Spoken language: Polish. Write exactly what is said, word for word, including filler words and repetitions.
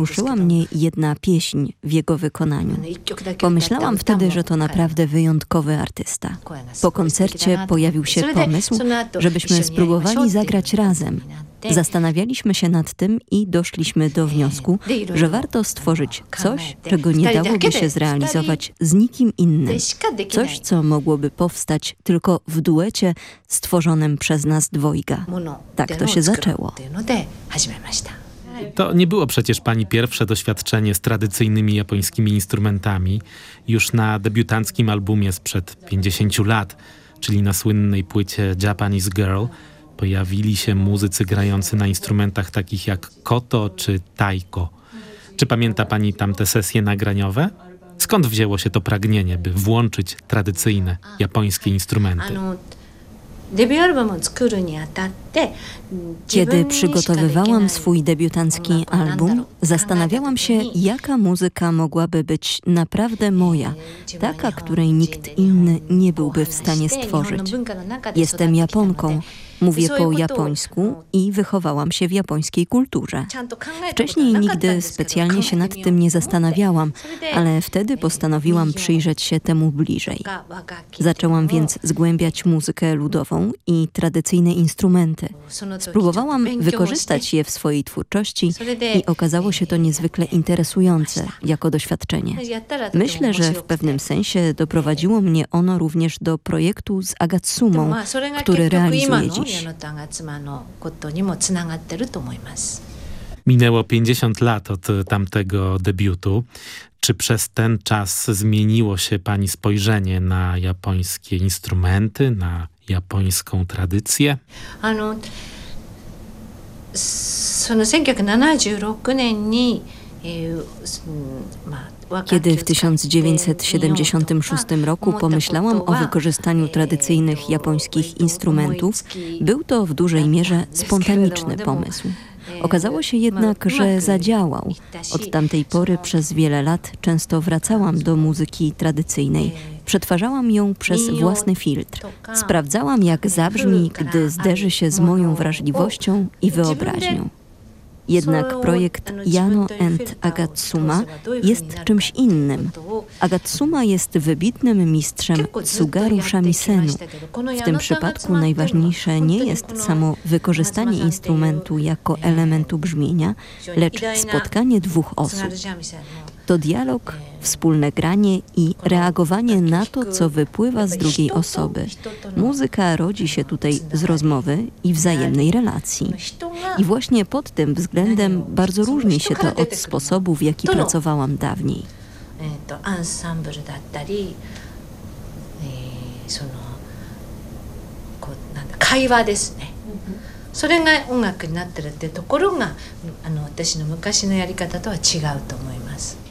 poruszyła mnie jedna pieśń w jego wykonaniu. Pomyślałam wtedy, że to naprawdę wyjątkowy artysta. Po koncercie pojawił się pomysł, żebyśmy spróbowali zagrać razem. Zastanawialiśmy się nad tym i doszliśmy do wniosku, że warto stworzyć coś, czego nie dałoby się zrealizować z nikim innym. Coś, co mogłoby powstać tylko w duecie stworzonym przez nas dwojga. Tak to się zaczęło. To nie było przecież pani pierwsze doświadczenie z tradycyjnymi japońskimi instrumentami. Już na debiutanckim albumie sprzed pięćdziesięciu lat, czyli na słynnej płycie Japanese Girl, pojawili się muzycy grający na instrumentach takich jak koto czy taiko. Czy pamięta pani tamte sesje nagraniowe? Skąd wzięło się to pragnienie, by włączyć tradycyjne japońskie instrumenty? Kiedy przygotowywałam swój debiutancki album, zastanawiałam się, jaka muzyka mogłaby być naprawdę moja, taka, której nikt inny nie byłby w stanie stworzyć. Jestem Japonką, mówię po japońsku i wychowałam się w japońskiej kulturze. Wcześniej nigdy specjalnie się nad tym nie zastanawiałam, ale wtedy postanowiłam przyjrzeć się temu bliżej. Zaczęłam więc zgłębiać muzykę ludową i tradycyjne instrumenty. Spróbowałam wykorzystać je w swojej twórczości i okazało się to niezwykle interesujące jako doświadczenie. Myślę, że w pewnym sensie doprowadziło mnie ono również do projektu z Agatsumą, który realizuję dziś. Minęło pięćdziesiąt lat od tamtego debiutu. Czy przez ten czas zmieniło się pani spojrzenie na japońskie instrumenty, na japońską tradycję? Kiedy w tysiąc dziewięćset siedemdziesiątym szóstym roku pomyślałam o wykorzystaniu tradycyjnych japońskich instrumentów, był to w dużej mierze spontaniczny pomysł. Okazało się jednak, że zadziałał. Od tamtej pory przez wiele lat często wracałam do muzyki tradycyjnej. Przetwarzałam ją przez własny filtr. Sprawdzałam, jak zabrzmi, gdy zderzy się z moją wrażliwością i wyobraźnią. Jednak projekt Yano and Agatsuma jest czymś innym. Agatsuma jest wybitnym mistrzem Tsugaru Shamisen. W tym przypadku najważniejsze nie jest samo wykorzystanie instrumentu jako elementu brzmienia, lecz spotkanie dwóch osób. To dialog, wspólne granie i reagowanie na to, co wypływa z drugiej osoby. Muzyka rodzi się tutaj z rozmowy i wzajemnej relacji. I właśnie pod tym względem bardzo różni się to od sposobu, w jaki pracowałam dawniej. それが音楽になってるっていうところがあの私の昔のやり方とは違うと思います。